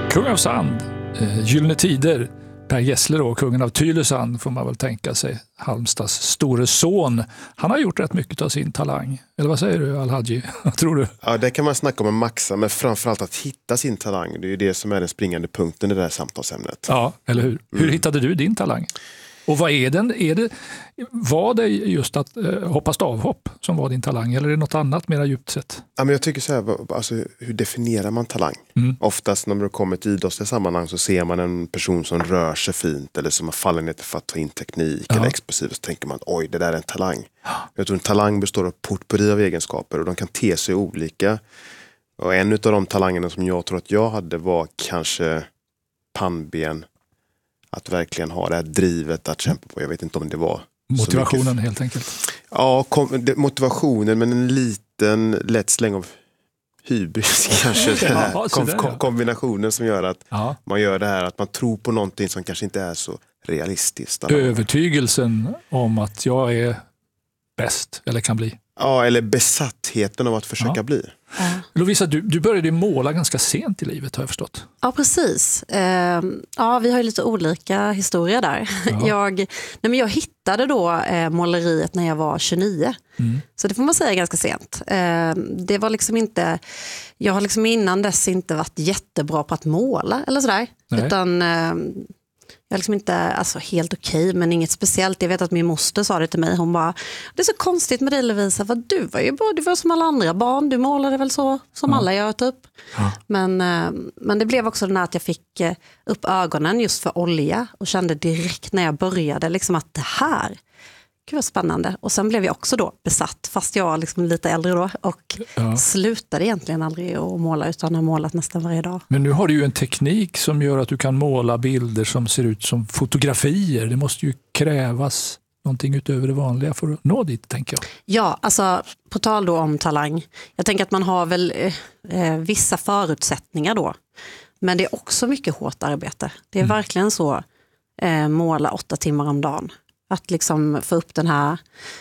Kung av Sand, Gyllene Tider, Per Gessle då, kungen av Tylösand får man väl tänka sig, Halmstads store son. Han har gjort rätt mycket av sin talang. Eller vad säger du, Al-Hadji? Vad tror du? Ja, det kan man snacka om en maxa, men framförallt att hitta sin talang. Det är ju det som är den springande punkten i det här samtalsämnet. Ja, eller hur? Hur hittade du din talang? Och vad är den? Var det just att hoppa stavhopp som var din talang, eller är det något annat mer djupt sett? Ja, men jag tycker så här, alltså, hur definierar man talang? Oftast när man kommer till idrottsliga sammanhang så ser man en person som rör sig fint eller som har fallenhet för att ta in teknik eller explosivt, så tänker man, oj, det där är en talang. Jag tror en talang består av potpurri av egenskaper och de kan te sig olika. Och en av de talangerna som jag tror att jag hade var kanske pannben. Att verkligen ha det här drivet att kämpa på. Jag vet inte om det var motivationen helt enkelt. Ja, motivationen, men en liten lätt släng av hybris kanske. Kombinationen som gör att man gör det här, att man tror på någonting som kanske inte är så realistiskt. Övertygelsen om att jag är bäst eller kan bli. Ja, eller besattheten av att försöka bli. Lovisa, du började måla ganska sent i livet, har jag förstått. Ja, precis. Ja, vi har ju lite olika historier där. Jag hittade då måleriet när jag var 29. Så det får man säga ganska sent. Det var liksom inte... Jag har liksom innan dess inte varit jättebra på att måla eller sådär. Nej. Utan... Jag är liksom inte helt okej, men inget speciellt. Jag vet att min moster sa det till mig. Hon bara, det är så konstigt med dig, Lovisa. För du var ju bra, du var som alla andra barn. Du målade väl så som alla gör typ. Men det blev också den här att jag fick upp ögonen just för olja. Och kände direkt när jag började liksom att det här, gud vad spännande. Och sen blev jag också då besatt, fast jag var liksom lite äldre då. Och slutade egentligen aldrig att måla, utan har målat nästan varje dag. Men nu har du ju en teknik som gör att du kan måla bilder som ser ut som fotografier. Det måste ju krävas någonting utöver det vanliga för att nå dit, tänker jag. Ja, alltså på tal då om talang. Jag tänker att man har väl vissa förutsättningar då. Men det är också mycket hårt arbete. Det är verkligen så, måla 8 timmar om dagen. Att liksom få upp den här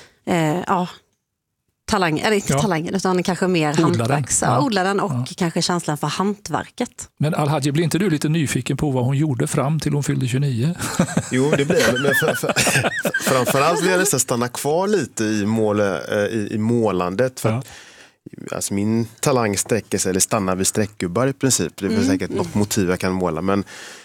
talangen, eller inte talangen, utan kanske mer hantverks. Odla den och kanske känslan för hantverket. Men Al-Hadji, blir inte du lite nyfiken på vad hon gjorde fram till hon fyllde 29? Jo, det blir det. Men framförallt vill jag nästan stanna kvar lite i målandet. För att, alltså min talang sträcker sig, eller stannar vid streckgubbar i princip. Det är säkert något motiv jag kan måla. Men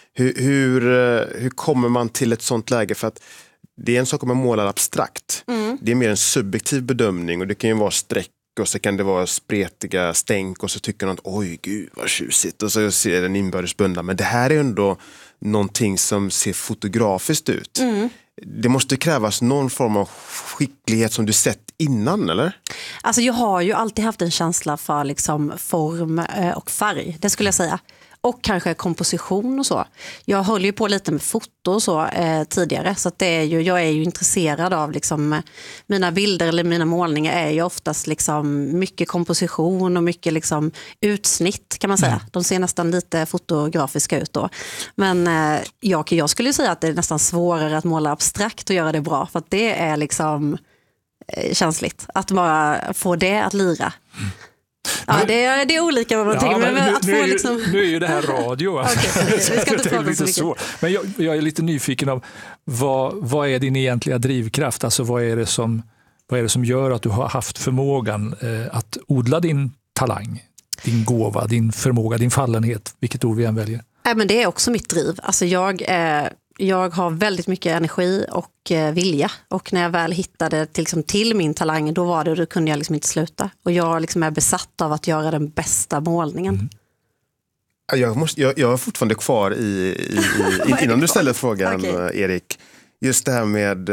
hur kommer man till ett sånt läge? För att det är en sak om man målar abstrakt. Det är mer en subjektiv bedömning, och det kan ju vara streck och så kan det vara spretiga stänk och så tycker någon att oj gud vad tjusigt, och så ser den inbördes bundna. Men det här är ändå någonting som ser fotografiskt ut. Det måste krävas någon form av skicklighet som du sett innan, eller? Alltså jag har ju alltid haft en känsla för liksom form och färg, det skulle jag säga. Och kanske komposition och så. Jag höll ju på lite med foto och så tidigare. Så att jag är ju intresserad av liksom, mina bilder eller mina målningar är ju oftast liksom mycket komposition och mycket liksom utsnitt kan man säga. De ser nästan lite fotografiska ut då. Men jag skulle ju säga att det är nästan svårare att måla abstrakt och göra det bra. För att det är liksom känsligt. Att bara få det att lira. Ja, det är olika vad man tänker. Men att få liksom... nu är ju det här radio. Okay, vi ska inte prata så mycket. Men jag är lite nyfiken av vad är din egentliga drivkraft? Alltså vad är det som gör att du har haft förmågan att odla din talang, din gåva, din förmåga, din fallenhet, vilket ord vi än väljer? Men det är också mitt driv. Alltså jag har väldigt mycket energi och vilja. Och när jag väl hittade till min talang, då kunde jag liksom inte sluta. Och jag liksom är besatt av att göra den bästa målningen. Jag är fortfarande kvar innan du ställer frågan, Erik. Just det här med...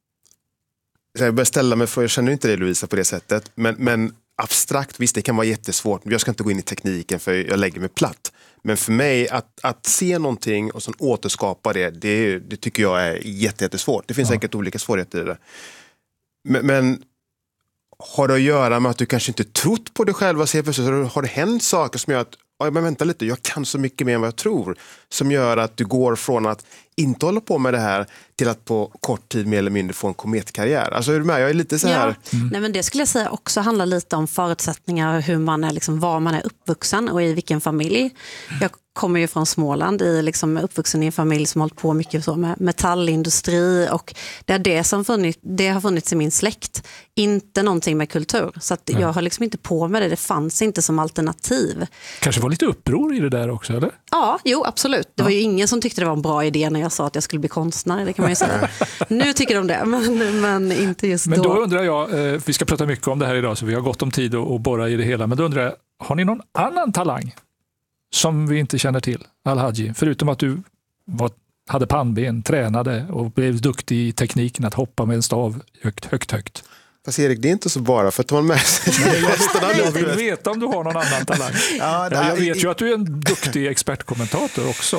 Jag börjar ställa mig för, jag känner inte det, Lovisa, på det sättet. Men abstrakt, visst, det kan vara jättesvårt. Jag ska inte gå in i tekniken för jag lägger mig platt. Men för mig, att se någonting och sen återskapa det tycker jag är jättesvårt. Det finns säkert olika svårigheter i det. Men har det att göra med att du kanske inte trott på dig själv? Har det hänt saker som gör att, men vänta lite, jag kan så mycket mer än vad jag tror. Som gör att du går från att inte hålla på med det här till att på kort tid mer eller mindre få en kometkarriär. Alltså är du med? Jag är lite så här... Nej, men det skulle jag säga också handlar lite om förutsättningar, hur man är, liksom, var man är uppvuxen och i vilken familj. Jag kommer ju från Småland, uppvuxen i en familj som hållit på mycket så med metallindustri, och det har funnits i min släkt. Inte någonting med kultur. Så att jag har liksom inte på med det. Det fanns inte som alternativ. Kanske var lite uppror i det där också, eller? Ja, jo, absolut. Det var ju ingen som tyckte det var en bra idé när jag sa att jag skulle bli konstnär, det kan man ju säga. Nu tycker de det, men inte just då. Men då undrar jag, vi ska prata mycket om det här idag så vi har gott om tid att borra i det hela, men då undrar jag, har ni någon annan talang som vi inte känner till, Al-Haji, förutom att du hade pannben, tränade och blev duktig i tekniken att hoppa med en stav högt. Fast Erik, det är inte så bara för att man med sig. Jag vill veta om du har någon annan talang. Jag vet ju att du är en duktig expertkommentator också.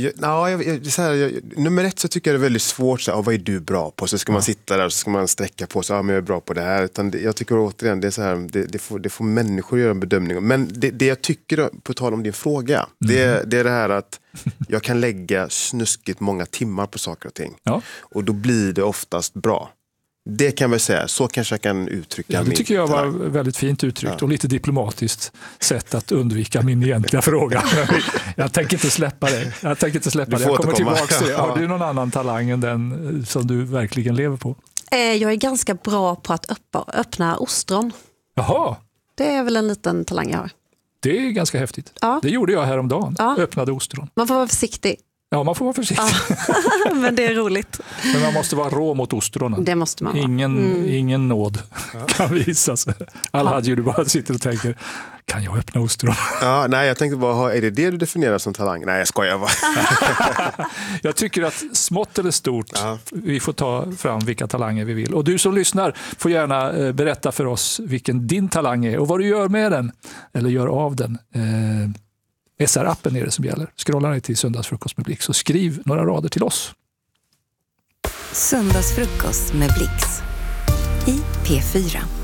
Nummer 1 så tycker jag det är väldigt svårt. Vad är du bra på? Så ska man sitta där och så ska man sträcka på sig. Men jag är bra på det här. Utan jag tycker återigen, det är så här, det får människor göra en bedömning. Men det jag tycker, på tal om din fråga, det är det här att jag kan lägga snuskigt många timmar på saker och ting. Ja. Och då blir det oftast bra. Det kan vi säga, så kanske jag kan uttrycka det tycker jag var väldigt fint uttryckt och lite diplomatiskt sätt att undvika min egentliga fråga. Jag tänker inte släppa det. Jag kommer tillbaka till det. Har du någon annan talang än den som du verkligen lever på? Jag är ganska bra på att öppna ostron. Jaha. Det är väl en liten talang jag har. Det är ganska häftigt. Ja. Det gjorde jag häromdagen. Öppnade ostron. Man får vara försiktig. Ja, man får vara försiktig. Ja. Men det är roligt. Men man måste vara rå mot ostronen. Det måste man vara. Ingen nåd kan visas. Al-Haji, du bara sitter och tänker, kan jag öppna ostron? Ja, nej, jag tänkte bara, är det du definierar som talang? Nej, jag skojar bara. Jag tycker att smått eller stort, vi får ta fram vilka talanger vi vill. Och du som lyssnar får gärna berätta för oss vilken din talang är och vad du gör med den, eller gör av den. SR-appen är det som gäller. Scrolla ner till Söndagsfrukost med Blix och skriv några rader till oss. Söndagsfrukost med Blix i P4.